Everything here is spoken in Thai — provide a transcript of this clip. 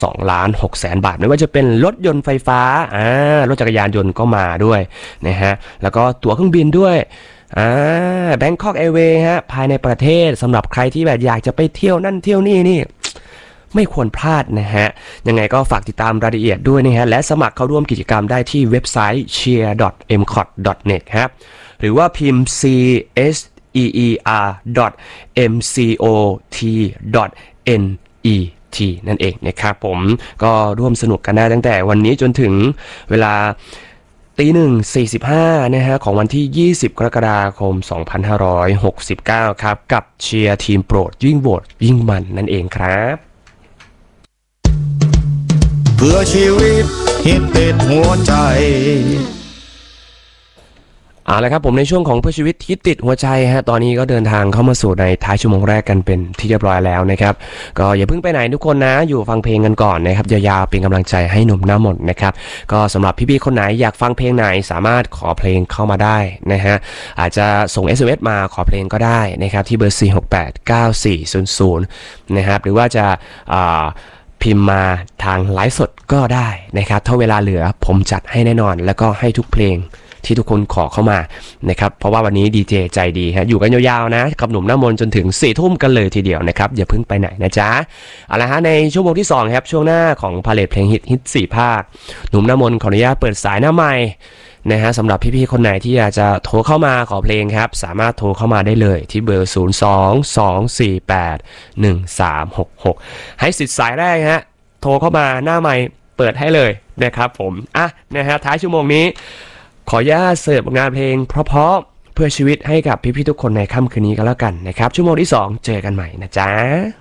2,600,000 บาทไม่ว่าจะเป็นรถยนต์ไฟฟ้ารถจักรยานยนต์ก็มาด้วยนะฮะแล้วก็ตั๋วเครื่องบินด้วยBangkok Airways ฮะภายในประเทศสำหรับใครที่แบบอยากจะไปเที่ยวนั่นเที่ยวนี่ไม่ควรพลาดนะฮะยังไงก็ฝากติดตามรายละเอียดด้วยนะฮะและสมัครเข้าร่วมกิจกรรมได้ที่เว็บไซต์ cheer.mcot.net ครับหรือว่าพิมพ์ cheer.mcot.net นั่นเองนะครับผมก็ร่วมสนุกกันได้ตั้งแต่วันนี้จนถึงเวลา1:45นะฮะของวันที่20กรกฎาคม2569ครับกับเชียร์ทีมโปรดยิ่งโหวตยิ่งมันนั่นเองครับเพื่อชีวิตฮิตติดหัวใจเอาละครับผมในช่วงของเพื่อชีวิตฮิตติดหัวใจฮะตอนนี้ก็เดินทางเข้ามาสู่ในท้ายชั่วโมงแรกกันเป็นที่เรียบร้อยแล้วนะครับก็อย่าเพิ่งไปไหนทุกคนนะอยู่ฟังเพลงกันก่อนนะครับยาวๆเป็นกำลังใจให้หนุ่มหน้ามนต์นะครับก็สำหรับพี่ๆคนไหนอยากฟังเพลงไหนสามารถขอเพลงเข้ามาได้นะฮะอาจจะส่ง SMS มาขอเพลงก็ได้นะครับที่เบอร์4689400นะครับหรือว่าจะพิมพ์มาทางไลฟ์สดก็ได้นะครับถ้าเวลาเหลือผมจัดให้แน่นอนแล้วก็ให้ทุกเพลงที่ทุกคนขอเข้ามานะครับเพราะว่าวันนี้ดีเจใจดีฮะอยู่กันยาวๆนะกับหนุ่มหน้ามนต์จนถึง4 ทุ่มกันเลยทีเดียวนะครับอย่าเพิ่งไปไหนนะจ๊ะเอาละฮะในชั่วโมงที่2ครับช่วงหน้าของพาเลทเพลงฮิต4 ภาคหนุ่มหน้ามนต์ขออนุญาตเปิดสายหน้าไมค์นะฮะสำหรับพี่ๆคนไหนที่อยากจะโทรเข้ามาขอเพลงครับสามารถโทรเข้ามาได้เลยที่เบอร์022481366ให้สิทธิ์สายแรกฮะโทรเข้ามาหน้าไมค์เปิดให้เลยนะครับผมนะฮะท้ายชั่วโมงนี้ขออนุญาตเสิร์ฟงานเพลงเพราะๆเพื่อชีวิตให้กับพี่ๆทุกคนในค่ำคืนนี้กันแล้วกันนะครับชั่วโมงที่2เจอกันใหม่นะจ๊ะ